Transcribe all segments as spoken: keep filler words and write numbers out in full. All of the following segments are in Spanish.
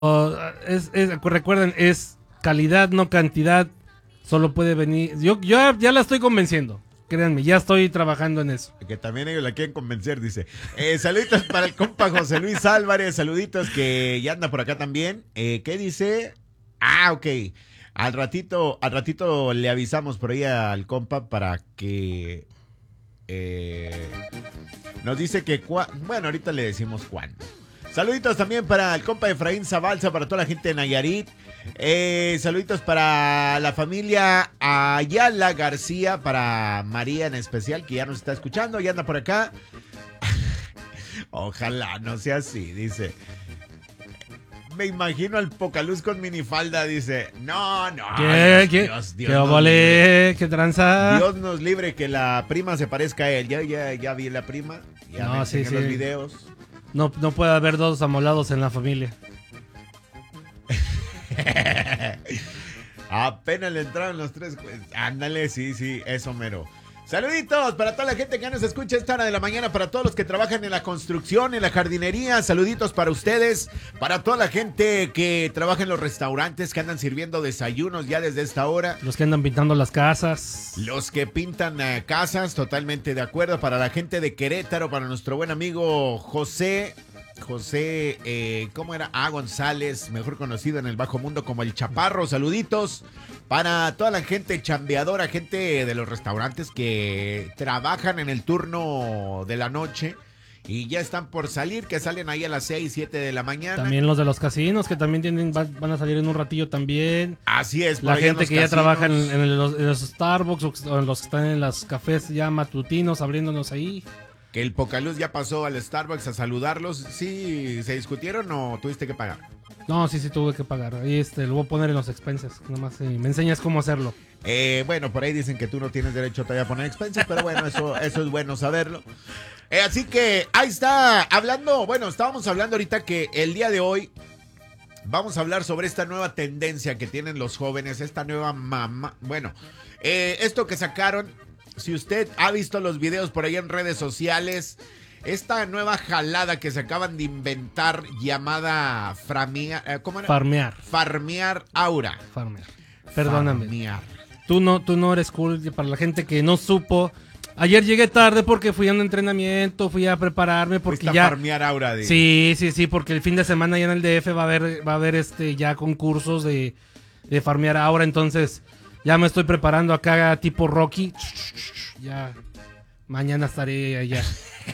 Oh, es, es, recuerden, es calidad, no cantidad. Solo puede venir. Yo, yo ya la estoy convenciendo. Créanme, ya estoy trabajando en eso. Que también ellos la quieren convencer, dice. Eh, saluditos para el compa José Luis Álvarez. Saluditos que ya anda por acá también. Eh, ¿Qué dice? Ah, ok. Al ratito, al ratito le avisamos por ahí al compa para que eh, nos dice que... Bueno, ahorita le decimos cuándo. Saluditos también para el compa Efraín Zabalza, para toda la gente de Nayarit. Eh, saluditos para la familia Ayala García, para María en especial, que ya nos está escuchando y anda por acá. Ojalá no sea así, dice. Me imagino al Pocaluz con minifalda, dice. No, no. ¿Qué? Dios, ¿Qué? Dios, Dios ¿Qué nos vale? libre. ¿Qué tranza? Dios nos libre que la prima se parezca a él. Ya, ya, ya vi la prima. Ya No, me sí, enseñó sí. los videos. No, no puede haber dos amolados en la familia. Apenas le entraron los tres. Ándale, sí, sí, eso mero. Saluditos para toda la gente que nos escucha a esta hora de la mañana, para todos los que trabajan en la construcción, en la jardinería. Saluditos para ustedes, para toda la gente que trabaja en los restaurantes, que andan sirviendo desayunos ya desde esta hora. Los que andan pintando las casas. Los que pintan uh, casas, totalmente de acuerdo. Para la gente de Querétaro, para nuestro buen amigo José, José, eh, ¿cómo era? Ah, González, mejor conocido en el bajo mundo como el Chaparro. Saluditos para toda la gente chambeadora, gente de los restaurantes que trabajan en el turno de la noche y ya están por salir, que salen ahí a las seis, siete de la mañana. También los de los casinos, que también tienen, van, van a salir en un ratillo también. Así es. La gente que ya trabaja en, casinos. en los, en los Starbucks o en los que están en los cafés ya matutinos, abriéndonos ahí. Que el Pocaluz ya pasó al Starbucks a saludarlos. ¿Sí se discutieron o tuviste que pagar? No, sí, sí tuve que pagar. Ahí este, lo voy a poner en los expenses. Nomás eh, me enseñas cómo hacerlo. Eh, bueno, por ahí dicen que tú no tienes derecho todavía a poner expenses, pero bueno, eso, eso es bueno saberlo. Eh, así que ahí está, hablando, bueno, estábamos hablando ahorita que el día de hoy vamos a hablar sobre esta nueva tendencia que tienen los jóvenes, esta nueva mamá, bueno, eh, esto que sacaron, si usted ha visto los videos por ahí en redes sociales, esta nueva jalada que se acaban de inventar llamada Framia, eh, ¿cómo era? Farmear. Farmear Aura. Farmear. Perdóname. Farmear. Tú no, tú no eres cool. Para la gente que no supo. Ayer llegué tarde porque fui a un entrenamiento, fui a prepararme porque Fuiste ya. A farmear Aura. De... Sí, sí, sí, porque el fin de semana ya en el D F va a haber, va a haber este ya concursos de, de farmear Aura. Entonces ya me estoy preparando acá tipo Rocky. Ya mañana estaré allá.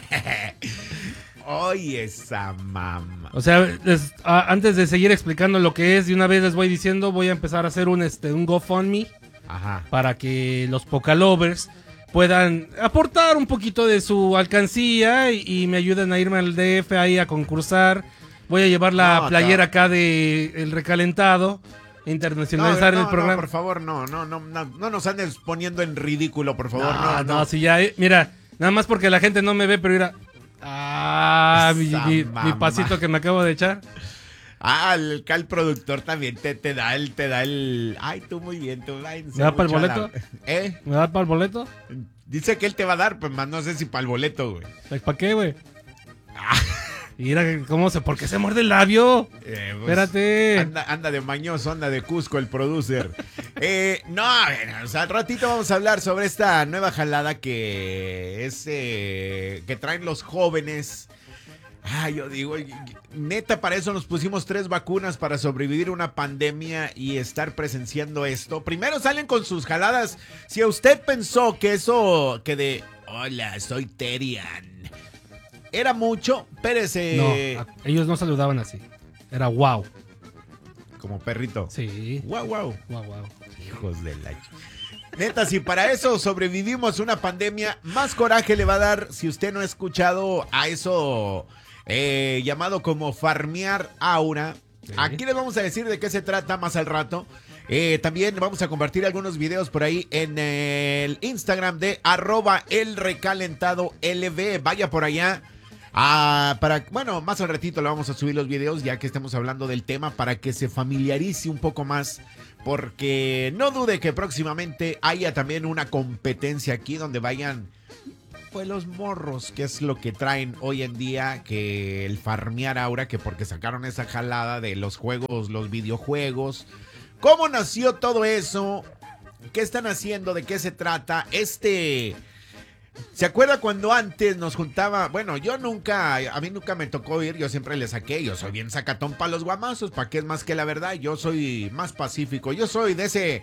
Oye, esa mamá. O sea, les, a, antes de seguir explicando lo que es, de una vez les voy diciendo, voy a empezar a hacer un este un GoFundMe. Ajá. Para que los Pocalovers puedan aportar un poquito de su alcancía y, y me ayuden a irme al D F ahí a concursar. Voy a llevar la no, playera acá. acá de El Recalentado, internacionalizar no, no, el programa. No, por favor, no, no, no, no, no nos andes poniendo en ridículo, por favor. No, No, no, no. si ya, eh, mira, nada más porque la gente no me ve, pero mira, ah, mi, mi, mi pasito que me acabo de echar. Ah, el, el productor también te, te da el, te da el. Ay, tú muy bien, tú. Ay, ¿Me da para el boleto? La... ¿Eh? ¿Me da para el boleto? Dice que él te va a dar, pues más no sé si para el boleto, güey. ¿Para qué, güey? Ah. Mira, ¿cómo se, ¿por qué se muerde el labio? Eh, pues, Espérate. Anda, anda de mañoso, anda de Cusco el producer. eh, no, bueno, o sea, al ratito vamos a hablar sobre esta nueva jalada que es eh, que traen los jóvenes. Ah, yo digo, neta, para eso nos pusimos tres vacunas para sobrevivir una pandemia y estar presenciando esto. Primero salen con sus jaladas. Si usted pensó que eso, que de, hola, soy Terian, era mucho, espérese. No, a- ellos no saludaban así. Era wow. Como perrito. Sí. Wow, wow. Wow, wow. Hijos de la... Neta, si para eso sobrevivimos una pandemia, más coraje le va a dar si usted no ha escuchado a eso eh, llamado como farmear aura. Sí. Aquí les vamos a decir de qué se trata más al rato. Eh, también vamos a compartir algunos videos por ahí en el Instagram de arroba el recalentado L V. Vaya por allá. Ah, para, bueno, más al ratito le vamos a subir los videos ya que estemos hablando del tema para que se familiarice un poco más, porque no dude que próximamente haya también una competencia aquí donde vayan pues los morros, que es lo que traen hoy en día, que el farmear aura, que porque sacaron esa jalada de los juegos, los videojuegos. ¿Cómo nació todo eso? ¿Qué están haciendo? ¿De qué se trata? Este... ¿Se acuerda cuando antes nos juntaba? Bueno, yo nunca, a mí nunca me tocó ir, yo siempre le saqué, yo soy bien sacatón para los guamazos, ¿para qué es más que la verdad? Yo soy más pacífico, yo soy de ese...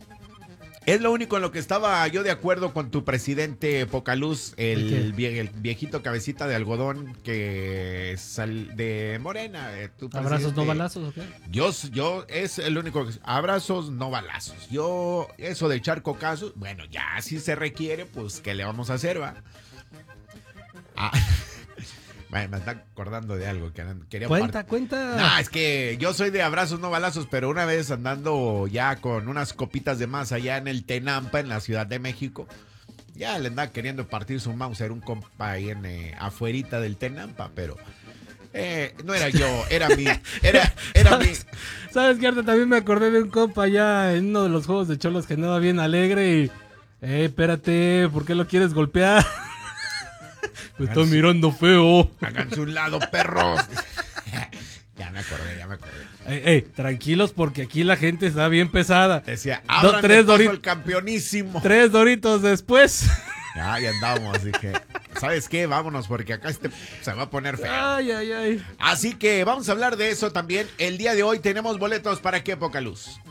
Es lo único en lo que estaba yo de acuerdo con tu presidente Pocaluz, el, vie, el viejito cabecita de algodón que sal de Morena. Eh, tu ¿Abrazos no balazos o qué? Yo, yo, es el único que... Abrazos no balazos. Yo, eso de echar cocazos, bueno, ya si se requiere, pues, ¿qué le vamos a hacer, va? Ah... Me está acordando de algo que quería... Cuenta, cuenta. No, es que yo soy de abrazos, no balazos, pero una vez andando ya con unas copitas de más allá en el Tenampa, en la Ciudad de México, ya le andaba queriendo partir su Mauser un compa ahí en, eh, afuerita del Tenampa, pero eh, no era yo, era mi... Era, era mi... ¿Sabes qué? Ahorita también me acordé de un compa allá en uno de los juegos de cholos que andaba bien alegre y... Eh, espérate, ¿por qué lo quieres golpear? Me estoy mirando feo. Háganse un lado, perros. Ya me acordé, ya me acordé. Ey, ey, tranquilos porque aquí la gente está bien pesada. Decía, Do, abran tres el paso dori- al campeonísimo. Tres doritos después. Ya, ya andamos, dije, ¿sabes qué? Vámonos porque acá este se va a poner feo. Ay, ay, ay. Así que vamos a hablar de eso también. El día de hoy tenemos boletos para qué poca luz.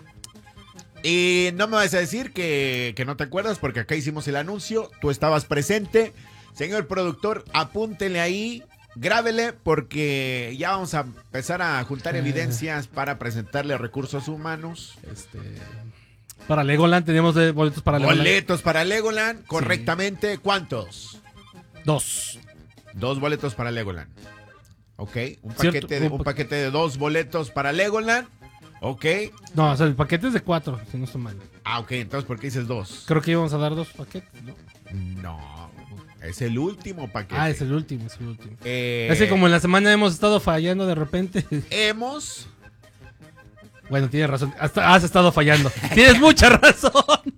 Y no me vas a decir que, que no te acuerdas porque acá hicimos el anuncio. Tú estabas presente. Señor productor, apúntele ahí, grábele porque ya vamos a empezar a juntar Eh. evidencias para presentarle a recursos humanos. Este, para Legoland teníamos de boletos para Legoland. Boletos para Legoland, correctamente. Sí. ¿Cuántos? Dos. Dos boletos para Legoland. Ok, un Cierto, paquete, de, un un pa- paquete de dos boletos para Legoland. Ok. No, o sea, el paquete es de cuatro, si no estoy mal. Ah, ok, entonces ¿por qué dices dos? Creo que íbamos a dar dos paquetes, ¿no? No, es el último paquete. Ah, es el último, es el último. Eh, Es que como en la semana hemos estado fallando de repente. Hemos... Bueno, tienes razón. Hasta has estado fallando. Tienes mucha razón.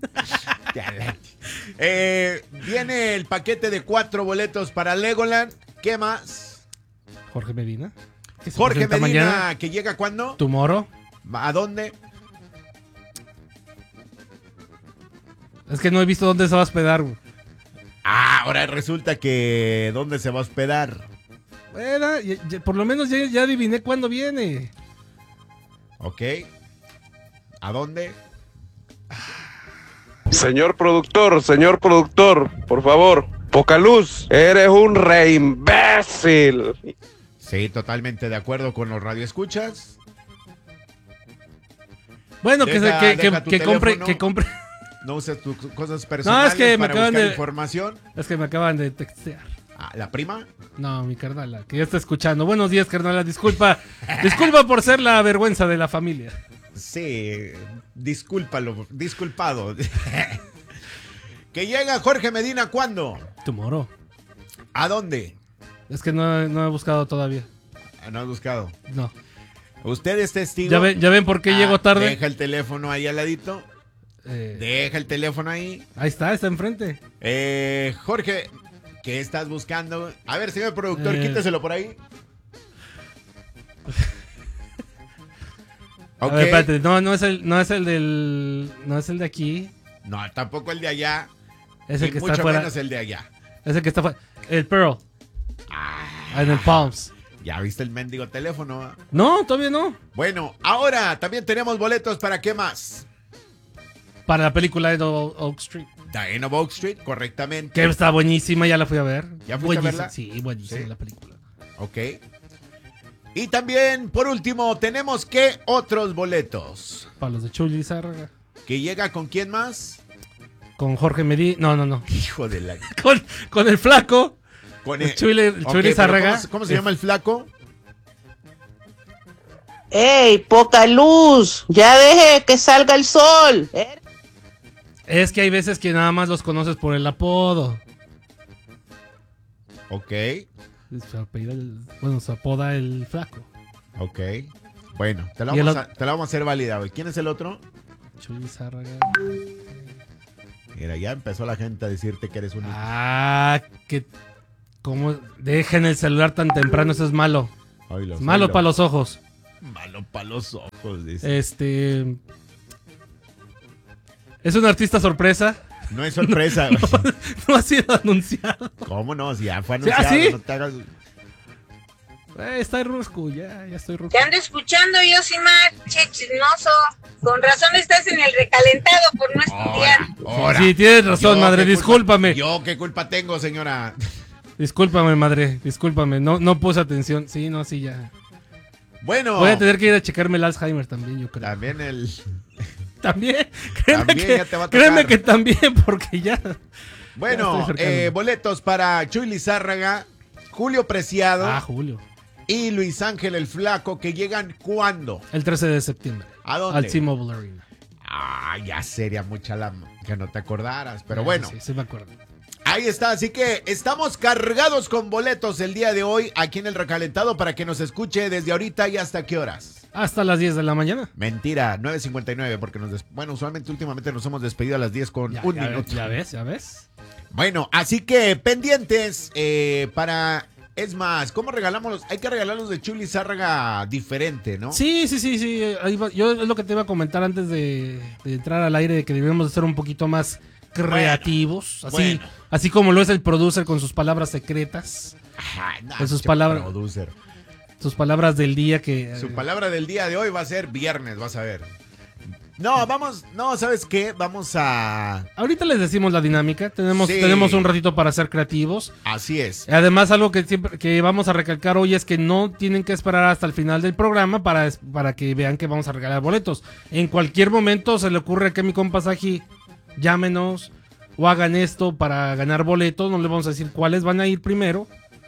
eh, viene el paquete de cuatro boletos para Legoland. ¿Qué más? Jorge Medina. que se Jorge presenta Medina, mañana. ¿que llega cuándo? Tomorrow. ¿A dónde? Es que no he visto dónde se va a hospedar, güey. Ah, ahora resulta que... ¿Dónde se va a hospedar? Bueno, ya- ya- por lo menos ya, ya adiviné cuándo viene. Ok. ¿A dónde? Señor productor, señor productor, por favor, poca luz, eres un re imbécil. Sí, totalmente de acuerdo con los radioescuchas. Bueno, que, Deja- se- que, deja que, tu que compre, teléfono. que compre. No uses tus cosas personales que me para acaban buscar de- información. Es que me acaban de textear. Ah, ¿la prima? No, mi carnala, que ya está escuchando. Buenos días, carnala. Disculpa. Disculpa por ser la vergüenza de la familia. Sí, discúlpalo, disculpado. Que llega Jorge Medina, ¿cuándo? Tomorrow. ¿A dónde? Es que no, no he buscado todavía. Ah, no has buscado. No. Usted es testigo. ¿Ya ven, ya ven por qué Ah, llego tarde? Deja el teléfono ahí al ladito. Eh, Deja el teléfono ahí. ahí está, está enfrente. Eh, Jorge, ¿qué estás buscando? A ver, señor productor, Eh. quíteselo por ahí. A Ok. ver, espérate. No, no es el, no es el del, no es el de aquí. No, tampoco el de allá. Es y el que mucho está fuera. menos el de allá. Es el que está fuera. El Pearl. Ah, En el Palms. ya viste el mendigo teléfono. ¿Ah? No, todavía no. Bueno, ahora también tenemos boletos para qué más. Para la película de O- Oak Street. Diana Oak Street, correctamente. Que está buenísima, ya la fui a ver. ¿Ya fuiste a Buenísima, verla? Sí, buenísima Sí. la película. Ok. Y también, por último, tenemos que otros boletos. Para los de Chuli Zárraga. ¿Que llega con quién más? Con Jorge Medina. No, no, no. Hijo de la... Con, con el flaco. Con El Chuli- el Ok, Chuli pero Zárraga. ¿Cómo, cómo se llama el flaco? ¡Ey, poca luz! ¡Ya deje que salga el sol! ¿Eh? Es que hay veces que nada más los conoces por el apodo. Ok, Su apellido, el- bueno, se apoda el flaco. ok. Bueno, te la Y el vamos, ot- a, te la vamos a hacer válida, güey. ¿Quién es el otro? Chuli Zárraga. Mira, ya empezó la gente a decirte que eres un... Ah, que... ¿Cómo? Dejen el celular tan temprano, eso es malo. Oilo, Es malo oilo. para los ojos. Malo para los ojos, dice. Este... Es un artista sorpresa. No es sorpresa. no, no ha sido anunciado. ¿Cómo no? Si ya fue ¿Sí? anunciado. ¿Ah, sí? No te hagas... Eh, está rusco, ya, ya estoy rusco. Te ando escuchando, yo sí más chismoso. Con razón estás en el recalentado por no estudiar. Ahora. Sí, tienes razón, Yo, madre, ¿qué culpa- discúlpame. Yo qué culpa tengo, señora. Discúlpame, madre, discúlpame. No, no puse atención. Sí, no, sí, ya. Bueno. Voy a tener que ir a checarme el Alzheimer también, yo creo. También el... También, créeme, También que, ya te va a tocar. créeme que también, porque ya. Bueno, Ya estoy cercano. eh, boletos para Chuy Lizárraga, Julio Preciado Ah, Julio. y Luis Ángel el Flaco, que llegan ¿cuándo? El trece de septiembre. ¿A dónde? Al T-Mobile Arena. Ah, ya sería mucha la... que no te acordaras, pero Ah, bueno. Sí, sí, me acuerdo. Ahí está, así que estamos cargados con boletos el día de hoy aquí en el Recalentado para que nos escuche desde ahorita y hasta qué horas. Hasta las diez de la mañana. Mentira, nueve cincuenta y nueve, porque nos des... bueno, usualmente últimamente nos hemos despedido a las diez con Ya, un ya minuto. ves, ya ves, ya ves. Bueno, así que pendientes eh, para... Es más, ¿cómo regalamos los? Hay que regalarlos de Chuy Lizárraga diferente, ¿no? Sí, sí, sí, sí. Ahí va- Yo es lo que te iba a comentar antes de, de entrar al aire, de que debemos de ser un poquito más creativos. así, bueno. así como lo es el producer con sus palabras secretas. Ay, no, Con sus che, palabras. producer. Sus palabras del día que... Su palabra del día de hoy va a ser viernes, vas a ver. No, vamos, no, ¿sabes qué? Vamos a... Ahorita les decimos la dinámica. Tenemos, Sí. tenemos un ratito para ser creativos. Así es. Además, algo que siempre que vamos a recalcar hoy es que no tienen que esperar hasta el final del programa para, para que vean que vamos a regalar boletos. En cualquier momento se le ocurre que mi compa Saji, llámenos o hagan esto para ganar boletos. No les vamos a decir cuáles van a ir primero.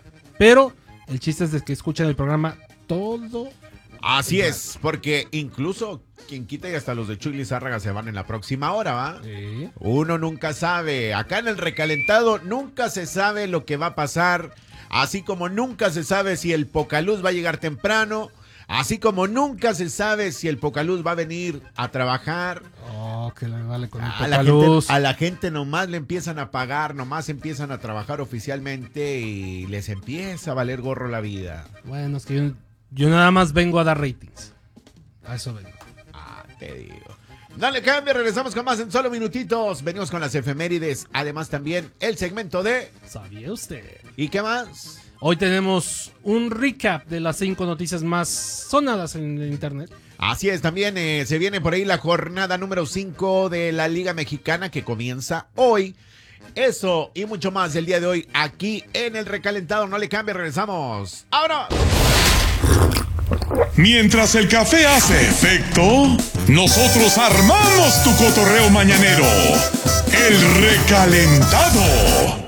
Pero el chiste es de que escuchen el programa todo. Así es, porque incluso quien quita y hasta los de Chuy Lizárraga se van en la próxima hora, ¿va? Sí. Uno nunca sabe. Acá en el Recalentado nunca se sabe lo que va a pasar. Así como nunca se sabe si el Pocaluz va a llegar temprano. Así como nunca se sabe si el Pocaluz va a venir a trabajar. Oh, que le vale con el A la, gente, Pocaluz. a la gente nomás le empiezan a pagar, nomás empiezan a trabajar oficialmente y les empieza a valer gorro la vida. Bueno, es que yo, yo nada más vengo a dar ratings. A eso vengo. Ah, te digo. Dale cambio, regresamos con más en solo minutitos. Venimos con las efemérides. Además también el segmento de... ¿Sabía usted? ¿Y qué más? Hoy tenemos un recap de las cinco noticias más sonadas en el internet. Así es, también eh, se viene por ahí la jornada número cinco de la Liga Mexicana que comienza hoy. Eso y mucho más el día de hoy aquí en el Recalentado. No le cambie, regresamos. ¡Ahora! Mientras el café hace efecto, nosotros armamos tu cotorreo mañanero. El Recalentado.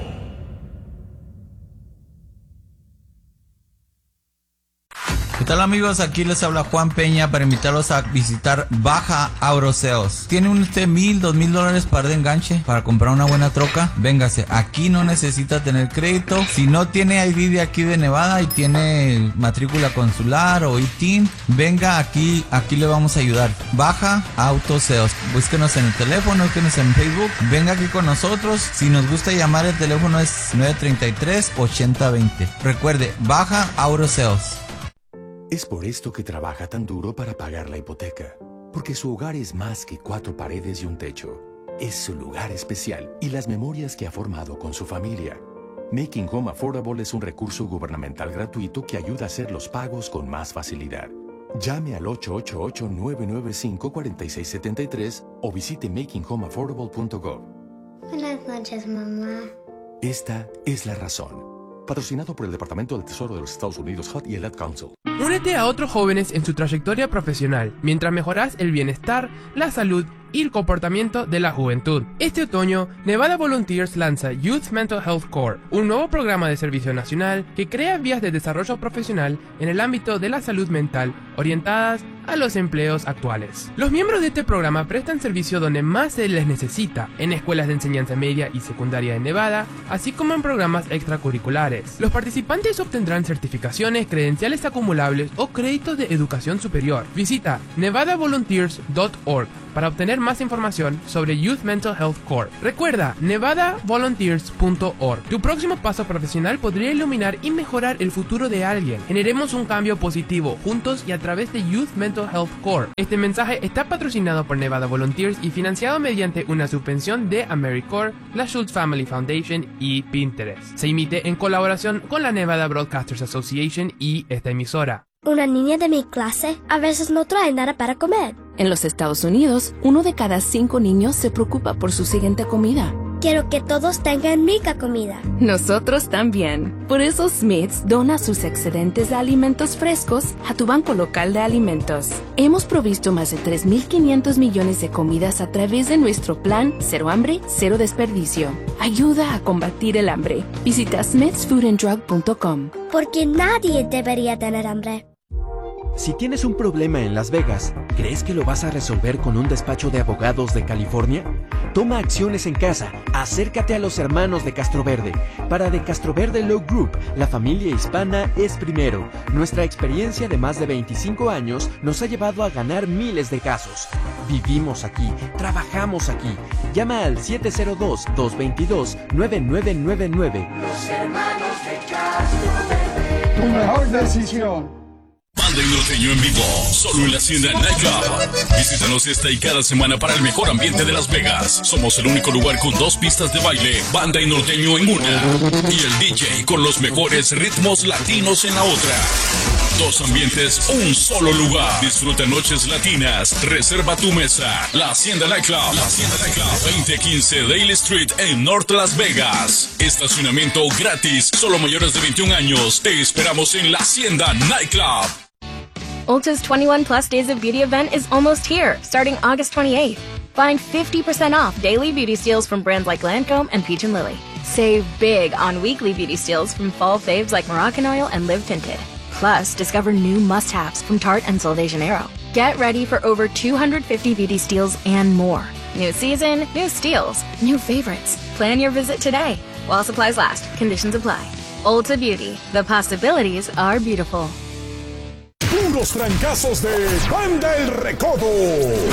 ¿Qué tal amigos? Aquí les habla Juan Peña para invitarlos a visitar Baja Auroseos. ¿Tiene usted mil, dos mil dólares para de enganche para comprar una buena troca? Véngase, aquí no necesita tener crédito. Si no tiene I D de aquí de Nevada y tiene matrícula consular o I T I N, venga aquí, aquí le vamos a ayudar. Baja Autoseos. Búsquenos en el teléfono, búsquenos en Facebook. Venga aquí con nosotros. Si nos gusta llamar, el teléfono es nueve tres tres, ocho cero dos cero. Recuerde, Baja Auroseos. Es por esto que trabaja tan duro para pagar la hipoteca, porque su hogar es más que cuatro paredes y un techo. Es su lugar especial y las memorias que ha formado con su familia. Making Home Affordable es un recurso gubernamental gratuito que ayuda a hacer los pagos con más facilidad. Llame al ocho ocho ocho, nueve nueve cinco, cuatro seis siete tres o visite making home affordable punto gov. Buenas noches, mamá. Esta es la razón. Patrocinado por el Departamento del Tesoro de los Estados Unidos, H U D y el Ad Council. Únete a otros jóvenes en su trayectoria profesional, mientras mejoras el bienestar, la salud y el comportamiento de la juventud. Este otoño, Nevada Volunteers lanza Youth Mental Health Corps, un nuevo programa de servicio nacional que crea vías de desarrollo profesional en el ámbito de la salud mental, orientadas a los empleos actuales. Los miembros de este programa prestan servicio donde más se les necesita, en escuelas de enseñanza media y secundaria de Nevada, así como en programas extracurriculares. Los participantes obtendrán certificaciones, credenciales acumulables o créditos de educación superior. Visita nevada volunteers punto org para obtener más información sobre Youth Mental Health Core. Recuerda, nevada volunteers punto org. Tu próximo paso profesional podría iluminar y mejorar el futuro de alguien. Generemos un cambio positivo juntos y a través de Youth Mental Health Core. Este mensaje está patrocinado por Nevada Volunteers y financiado mediante una subvención de AmeriCorps, la Schultz Family Foundation y Pinterest. Se emite en colaboración con la Nevada Broadcasters Association y esta emisora. Una niña de mi clase a veces no trae nada para comer. En los Estados Unidos, uno de cada cinco niños se preocupa por su siguiente comida. Quiero que todos tengan rica comida. Nosotros también. Por eso Smiths dona sus excedentes de alimentos frescos a tu banco local de alimentos. Hemos provisto más de tres mil quinientos millones de comidas a través de nuestro plan Cero Hambre, Cero Desperdicio. Ayuda a combatir el hambre. Visita smiths food and drug punto com. Porque nadie debería tener hambre. Si tienes un problema en Las Vegas, ¿crees que lo vas a resolver con un despacho de abogados de California? Toma acciones en casa. Acércate a los hermanos de Castroverde. Para The Castroverde Law Group, la familia hispana es primero. Nuestra experiencia de más de veinticinco años nos ha llevado a ganar miles de casos. Vivimos aquí, trabajamos aquí. Llama al siete cero dos, dos dos dos, nueve nueve nueve nueve. Los hermanos de Castroverde. Tu mejor decisión. Banda y Norteño en vivo, solo en la Hacienda Nightclub. Visítanos esta y cada semana para el mejor ambiente de Las Vegas. Somos el único lugar con dos pistas de baile, Banda y Norteño en una, y el D J con los mejores ritmos latinos en la otra. Dos ambientes, un solo lugar. Disfruta noches latinas. Reserva tu mesa. La Hacienda Nightclub. La Hacienda Nightclub. veinte quince Daly Street en North Las Vegas. Estacionamiento gratis. Solo mayores de veintiún años. Te esperamos en la Hacienda Nightclub. Ulta's twenty-one plus Days of Beauty event is almost here, starting August twenty-eighth. Find fifty percent off daily beauty steals from brands like Lancome and Peach and Lily. Save big on weekly beauty steals from fall faves like Moroccan Oil and Live Tinted. Plus, discover new must-haves from Tarte and Sol de Janeiro. Get ready for over two hundred fifty beauty steals and more. New season, new steals, new favorites. Plan your visit today. While supplies last, conditions apply. Ulta Beauty, the possibilities are beautiful. Puros trancazos de Banda El Recodo.